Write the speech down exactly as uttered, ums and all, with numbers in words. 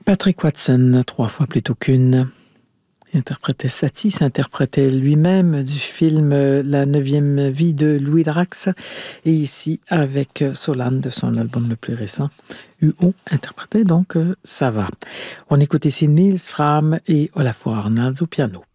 Patrick Watson, trois fois plutôt qu'une. Il interprétait Satie, s'interprétait lui-même du film La neuvième vie de Louis Drax, et ici avec Solane de son album le plus récent, U O, interprétait donc Ça va. On écoute ici Niels Fram et Olafur Arnalds au piano.